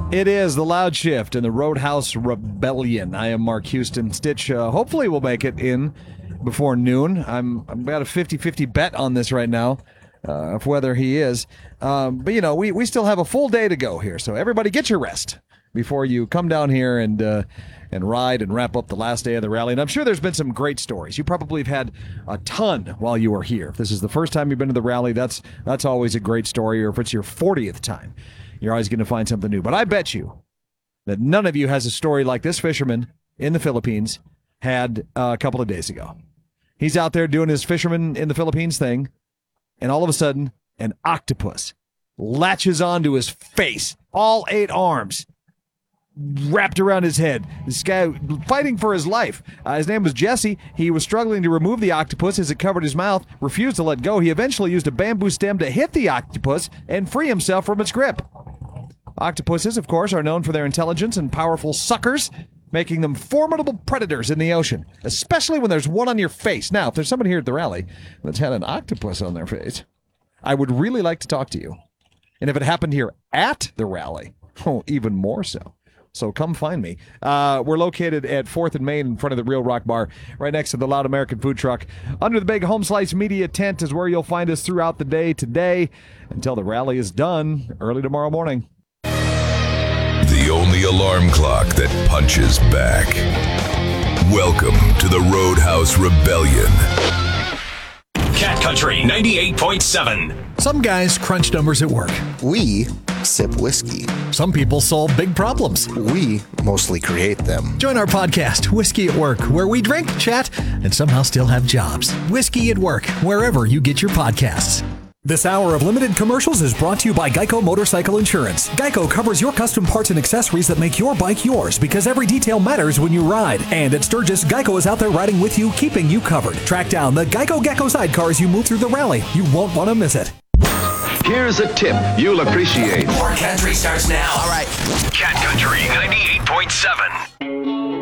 It is the Loud Shift and the Roadhouse Rebellion. I am Mark Houston. Stitch hopefully will make it in before noon. I'm about a 50-50 bet on this right now of whether he is. But, you know, we still have a full day to go here. So everybody get your rest before you come down here and ride and wrap up the last day of the rally. And I'm sure there's been some great stories. You probably have had a ton while you were here. If this is the first time you've been to the rally, that's always a great story. Or if it's your 40th time, you're always going to find something new. But I bet you that none of you has a story like this fisherman in the Philippines had a couple of days ago. He's out there doing his fisherman in the Philippines thing, and all of a sudden, an octopus latches onto his face, all 8 arms wrapped around his head. This guy fighting for his life. His name was Jesse. He was struggling to remove the octopus as it covered his mouth, refused to let go. He eventually used a bamboo stem to hit the octopus and free himself from its grip. Octopuses, of course, are known for their intelligence and powerful suckers, making them formidable predators in the ocean, especially when there's one on your face. Now, if there's somebody here at the rally that's had an octopus on their face, I would really like to talk to you. And if it happened here at the rally, even more so. So come find me. We're located at 4th and Main in front of the Real Rock Bar, right next to the Loud American Food Truck. Under the big Home Slice Media tent is where you'll find us throughout the day today until the rally is done early tomorrow morning. The only alarm clock that punches back. Welcome to the Roadhouse Rebellion. Cat Country 98.7. Some guys crunch numbers at work. We sip whiskey. Some people solve big problems. We mostly create them. Join our podcast, Whiskey at Work, where we drink, chat, and somehow still have jobs. Whiskey at Work, wherever you get your podcasts. This hour of limited commercials is brought to you by Geico Motorcycle Insurance. Geico covers your custom parts and accessories that make your bike yours, because every detail matters when you ride. And at Sturgis, Geico is out there riding with you, keeping you covered. Track down the Geico Gecko sidecar as you move through the rally. You won't want to miss it. Here's a tip you'll appreciate. More country starts now. All right. Cat Country 98.7.